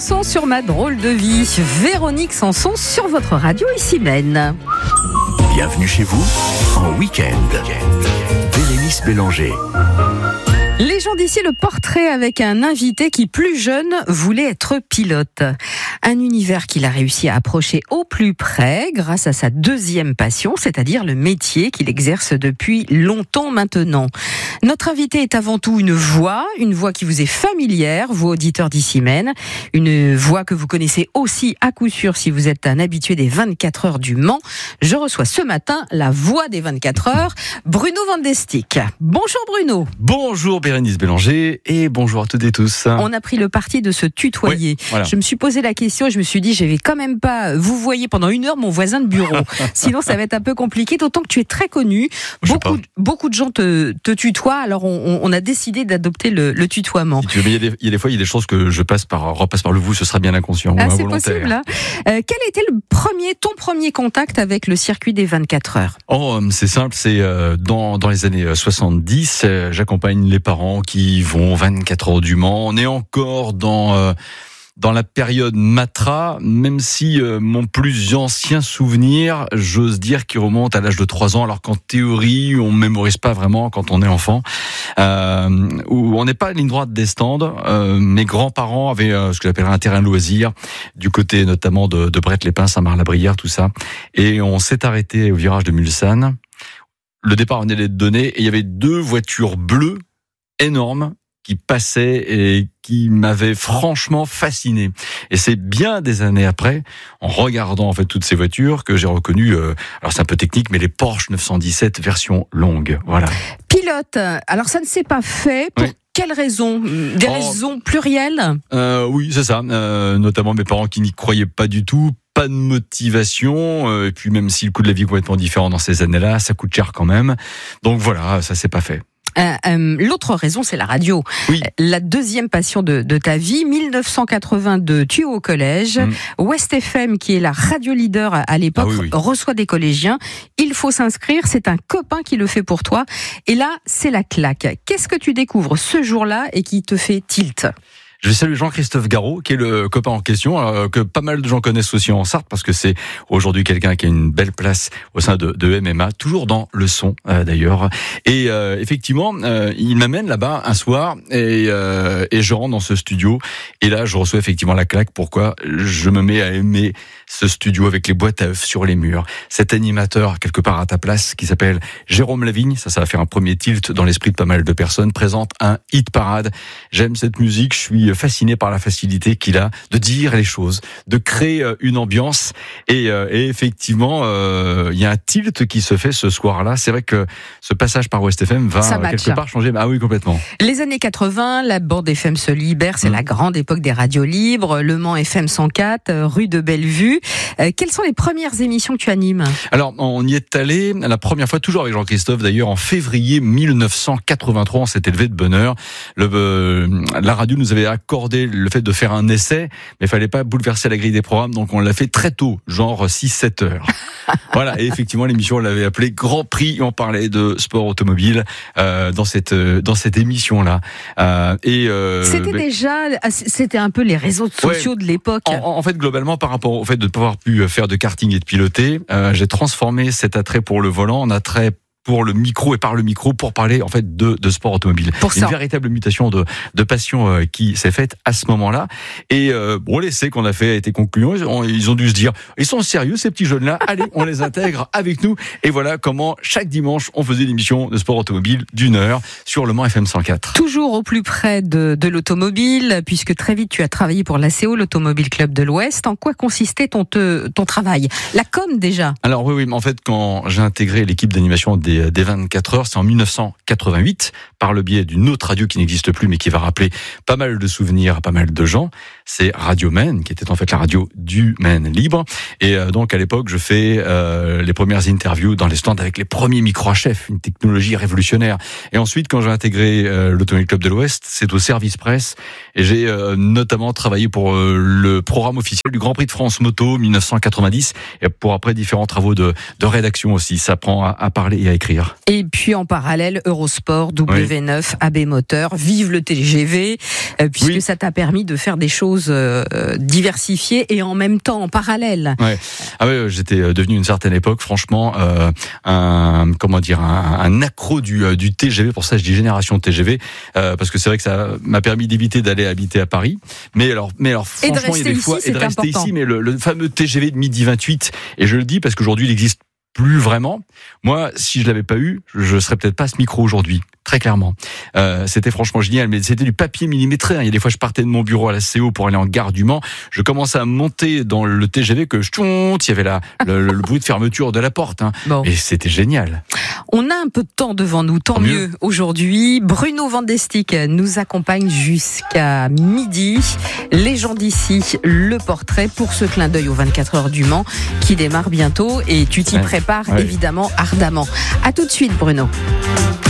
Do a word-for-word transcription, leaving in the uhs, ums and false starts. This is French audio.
Sanson sur Ma drôle de vie. Véronique Sanson sur votre radio ici même. Bienvenue chez vous en week-end. Bérénice Bélanger. Les gens d'ici, le portrait avec un invité qui, plus jeune, voulait être pilote. Un univers qu'il a réussi à approcher au plus près grâce à sa deuxième passion, c'est-à-dire le métier qu'il exerce depuis longtemps maintenant. Notre invité est avant tout une voix, une voix qui vous est familière, vous auditeurs d'ici même, une voix que vous connaissez aussi à coup sûr si vous êtes un habitué des vingt-quatre heures du Mans. Je reçois ce matin la voix des vingt-quatre heures, Bruno Vandestick. Bonjour Bruno. Bonjour Bérénice Bélanger et bonjour à toutes et tous. On a pris le parti de se tutoyer. Oui, voilà. Je me suis posé la question et je me suis dit, je vais quand même pas vous voyez pendant une heure mon voisin de bureau. Sinon, ça va être un peu compliqué, d'autant que tu es très connu. Beaucoup, beaucoup de gens te, te tutoient, alors on, on a décidé d'adopter le, le tutoiement. Si tu veux, il, y a des, il y a des fois, il y a des choses que je passe par, repasse par le vous, ce sera bien inconscient. Ah, ou c'est involontaire. Possible. Hein. Euh, quel a été le premier, ton premier contact avec le circuit des vingt-quatre heures ? Oh, c'est simple, c'est euh, dans, dans les années soixante-dix, euh, j'accompagne les parents qui vont vingt-quatre heures du Mans. On est encore dans... Euh, Dans la période Matra, même si euh, mon plus ancien souvenir, j'ose dire qu'il remonte à l'âge de trois ans, alors qu'en théorie, on ne mémorise pas vraiment quand on est enfant, euh, où on n'est pas à la ligne droite des stands. Euh, mes grands-parents avaient euh, ce que j'appellerais un terrain de loisir, du côté notamment de, de Brette-les-Pins, Saint-Marc-la-Brière, tout ça. Et on s'est arrêté au virage de Mulsanne. Le départ venait d'être donné et il y avait deux voitures bleues énormes qui passait et qui m'avait franchement fasciné. Et c'est bien des années après, en regardant en fait toutes ces voitures, que j'ai reconnu, euh, alors c'est un peu technique, mais les Porsche neuf cent dix-sept version longue. Voilà. Pilote, alors ça ne s'est pas fait. Pour oui. Quelles raisons ? Des oh, raisons plurielles ? euh, Oui, c'est ça. Euh, notamment mes parents qui n'y croyaient pas du tout. Pas de motivation, euh, et puis même si le coût de la vie est complètement différent dans ces années-là, ça coûte cher quand même. Donc voilà, ça s'est pas fait. Euh, euh, l'autre raison, c'est la radio. Oui. La deuxième passion de, de ta vie, dix-neuf cent quatre-vingt-deux, tu es au collège. Mmh. West F M, qui est la radio leader à l'époque, ah oui, oui. reçoit des collégiens. Il faut s'inscrire, c'est un copain qui le fait pour toi. Et là, c'est la claque. Qu'est-ce que tu découvres ce jour-là et qui te fait tilt ? Je vais saluer Jean-Christophe Garot, qui est le copain en question, euh, que pas mal de gens connaissent aussi en Sarthe, parce que c'est aujourd'hui quelqu'un qui a une belle place au sein de, de M M A, toujours dans le son euh, d'ailleurs. Et euh, effectivement, euh, il m'amène là-bas un soir, et, euh, et je rentre dans ce studio, et là je reçois effectivement la claque. Pourquoi ? Je me mets à aimer ce studio avec les boîtes à œufs sur les murs. Cet animateur, quelque part à ta place, qui s'appelle Jérôme Lavigne, ça, ça va faire un premier tilt dans l'esprit de pas mal de personnes, présente un hit parade. J'aime cette musique, je suis fasciné par la facilité qu'il a de dire les choses, de créer une ambiance. Et, et effectivement, euh, il y a un tilt qui se fait ce soir-là. C'est vrai que ce passage par West F M va quelque part changer. Ah oui, complètement. Les années quatre-vingts, la bande F M se libère. C'est mmh. la grande époque des radios libres. Le Mans F M cent quatre, rue de Bellevue. Euh, quelles sont les premières émissions que tu animes ? Alors, on y est allé la première fois, toujours avec Jean-Christophe d'ailleurs, en février dix-neuf cent quatre-vingt-trois. On s'est élevé de bonne heure. Le, euh, la radio nous avait accordé le fait de faire un essai, mais il fallait pas bouleverser la grille des programmes, donc on l'a fait très tôt, genre six sept heures. Voilà, et effectivement l'émission on l'avait appelée Grand Prix, et on parlait de sport automobile euh, dans cette euh, dans cette émission là. Euh, et euh, c'était mais... déjà, c'était un peu les réseaux sociaux ouais, de l'époque. En, en fait, globalement, par rapport au fait de pouvoir pu faire de karting et de piloter, euh, j'ai transformé cet attrait pour le volant en attrait pour le micro et par le micro pour parler en fait de, de sport automobile. Pour ça. Une véritable mutation de, de passion euh, qui s'est faite à ce moment-là. Et euh, bon, l'essai qu'on a fait a été concluant. Ils ont, ils ont dû se dire, ils sont sérieux ces petits jeunes-là. Allez, on les intègre avec nous. Et voilà comment chaque dimanche on faisait l'émission de sport automobile d'une heure sur le Mans F M cent quatre. Toujours au plus près de, de l'automobile, puisque très vite tu as travaillé pour l'A C O, l'Automobile Club de l'Ouest. En quoi consistait ton te, ton travail ? La com déjà. Alors oui, oui, mais en fait quand j'ai intégré l'équipe d'animation des des vingt-quatre heures, c'est en dix-neuf cent quatre-vingt-huit, par le biais d'une autre radio qui n'existe plus, mais qui va rappeler pas mal de souvenirs à pas mal de gens. C'est Radio Maine, qui était en fait la radio du Maine libre. Et euh, donc à l'époque, je fais euh, les premières interviews dans les stands avec les premiers micros H F, une technologie révolutionnaire. Et ensuite, quand j'ai intégré euh, l'Automobile Club de l'Ouest, c'est au service presse. Et j'ai euh, notamment travaillé pour euh, le programme officiel du Grand Prix de France Moto dix-neuf cent quatre-vingt-dix, et pour après différents travaux de, de rédaction aussi. Ça prend à, à parler et à écrire. s'inscrire. Et puis en parallèle, Eurosport, W neuf, A B Moteur, vive le T G V, euh, puisque Oui. ça t'a permis de faire des choses euh, diversifiées et en même temps en parallèle. Ouais. Ah ouais, j'étais devenu une certaine époque, franchement, euh, un comment dire, un, un accro du, euh, du T G V. Pour ça, je dis génération T G V, euh, parce que c'est vrai que ça m'a permis d'éviter d'aller habiter à Paris. Mais alors, mais alors, Et de franchement, il y a rester des fois ici, et de c'est rester important. ici. Mais le, le fameux T G V de midi vingt-huit, et je le dis parce qu'aujourd'hui, il existe plus vraiment. Moi, si je l'avais pas eu, je serais peut-être pas à ce micro aujourd'hui. Très clairement. Euh, c'était franchement génial, mais c'était du papier millimétré. Hein. Il y a des fois, je partais de mon bureau à la C O pour aller en gare du Mans. Je commençais à monter dans le T G V que je il y avait la, le, le bruit de fermeture de la porte. Hein. Bon. Et c'était génial. On a un peu de temps devant nous, tant, Tant mieux. mieux. Aujourd'hui, Bruno Vandestick nous accompagne jusqu'à midi. Les gens d'ici, le portrait pour ce clin d'œil aux vingt-quatre heures du Mans qui démarre bientôt et tu t'y Ouais. prépares Ouais. évidemment ardemment. À tout de suite, Bruno.